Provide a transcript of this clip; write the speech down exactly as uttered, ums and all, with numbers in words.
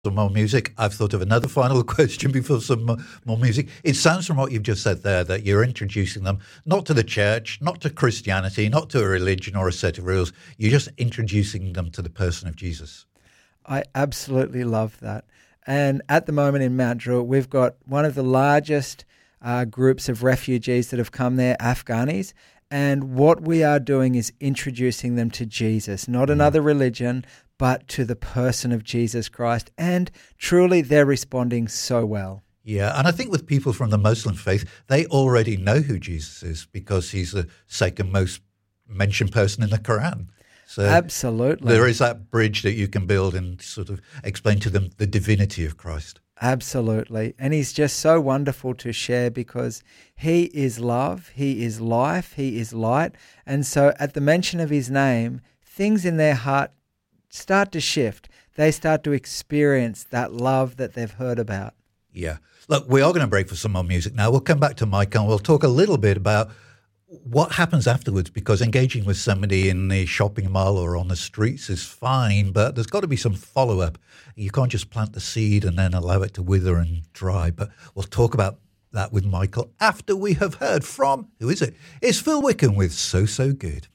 some more music. I've thought of another final question before some mo- more music. It sounds from what you've just said there that you're introducing them not to the church, not to Christianity, not to a religion or a set of rules. You're just introducing them to the person of Jesus. I absolutely love that. And at the moment in Mount Druitt, we've got one of the largest uh, groups of refugees that have come there, Afghanis. And what we are doing is introducing them to Jesus, not mm. another religion, but to the person of Jesus Christ. And truly, they're responding so well. Yeah, and I think with people from the Muslim faith, they already know who Jesus is because he's the second most mentioned person in the Quran. So absolutely. There is that bridge that you can build and sort of explain to them the divinity of Christ. Absolutely. And he's just so wonderful to share because he is love, he is life, he is light. And so at the mention of his name, things in their heart start to shift. They start to experience that love that they've heard about. Yeah. Look, we are going to break for some more music now. We'll come back to Mike and we'll talk a little bit about what happens afterwards, because engaging with somebody in the shopping mall or on the streets is fine, but there's got to be some follow-up. You can't just plant the seed and then allow it to wither and dry. But we'll talk about that with Michael after we have heard from, who is it? It's Phil Wickham with So So Good.